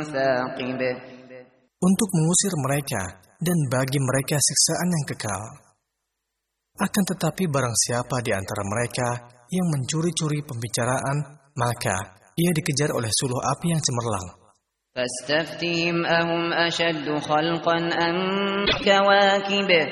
ثاقب. Untuk mengusir mereka dan bagi mereka siksaan yang kekal. Akan tetapi barang siapa di antara mereka yang mencuri-curi pembicaraan, maka ia dikejar oleh suluh api yang cemerlang. فاستفتهم أهم أشد خلقا أم كواكب